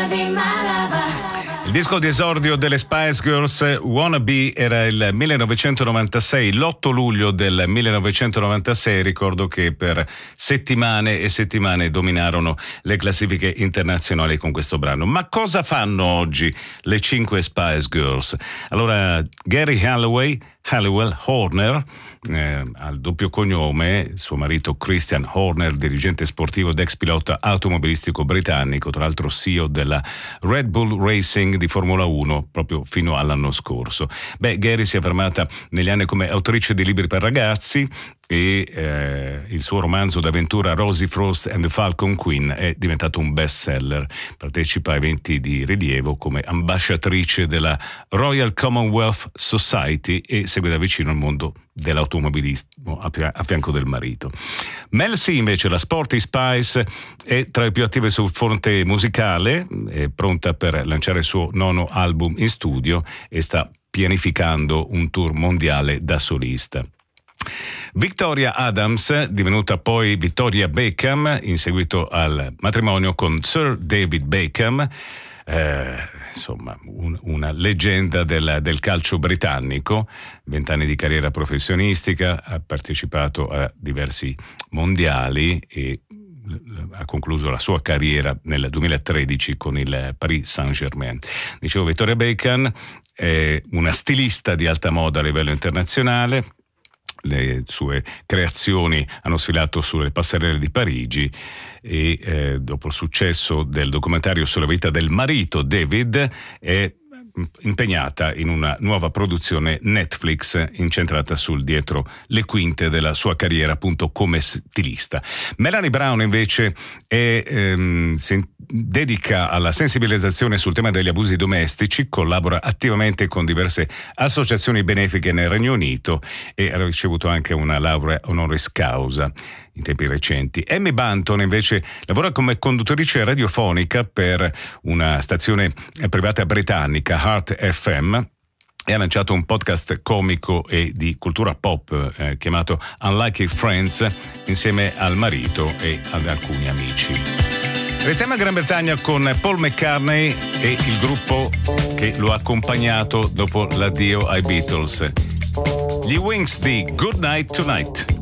Il disco di esordio delle Spice Girls, Wanna Be, era il 1996, l'8 luglio del 1996. Ricordo che per settimane e settimane dominarono le classifiche internazionali con questo brano. Ma cosa fanno oggi le 5 Spice Girls? Allora, Geri Halliwell Horner, al doppio cognome, suo marito Christian Horner, dirigente sportivo ed ex pilota automobilistico britannico, tra l'altro CEO della Red Bull Racing di Formula 1 proprio fino all'anno scorso. Geri si è affermata negli anni come autrice di libri per ragazzi e il suo romanzo d'avventura Rosie Frost and the Falcon Queen è diventato un bestseller. Partecipa a eventi di rilievo come ambasciatrice della Royal Commonwealth Society e segue da vicino il mondo dell'automobilismo a fianco del marito. Mel C, invece, la Sporty Spice, è tra le più attive sul fronte musicale, è pronta per lanciare il suo 9º album in studio e sta pianificando un tour mondiale da solista. Victoria Adams, divenuta poi Victoria Beckham in seguito al matrimonio con Sir David Beckham, insomma una leggenda del calcio britannico, 20 anni di carriera professionistica, ha partecipato a diversi mondiali e ha concluso la sua carriera nel 2013 con il Paris Saint-Germain. Dicevo, Victoria Beckham è una stilista di alta moda a livello internazionale. Le sue creazioni hanno sfilato sulle passerelle di Parigi e dopo il successo del documentario sulla vita del marito David è impegnata in una nuova produzione Netflix incentrata sul dietro le quinte della sua carriera appunto come stilista. Melanie Brown invece si dedica alla sensibilizzazione sul tema degli abusi domestici, collabora attivamente con diverse associazioni benefiche nel Regno Unito e ha ricevuto anche una laurea honoris causa in tempi recenti. Amy Banton invece lavora come conduttrice radiofonica per una stazione privata britannica, Heart FM, e ha lanciato un podcast comico e di cultura pop chiamato Unlikely Friends insieme al marito e ad alcuni amici. Restiamo in Gran Bretagna con Paul McCartney e il gruppo che lo ha accompagnato dopo l'addio ai Beatles. Gli Wings di Good Night Tonight.